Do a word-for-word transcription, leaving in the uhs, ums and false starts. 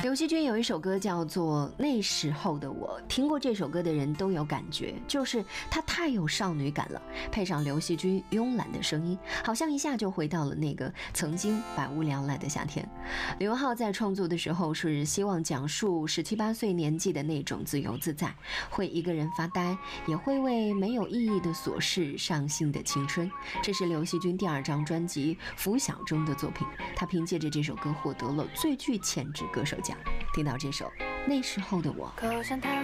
刘惜君有一首歌叫做《那时候的我》，听过这首歌的人都有感觉，就是它太有少女感了，配上刘惜君慵懒的声音，好像一下就回到了那个曾经百无聊赖的夏天。刘浩在创作的时候是希望讲述十七八岁年纪的那种自由自在，会一个人发呆，也会为没有意义的琐事伤心的青春。这是刘惜君第二张专辑《拂晓》中的作品，他凭借着这首歌获得了最具潜质歌手奖。听到这首《那时候的我》。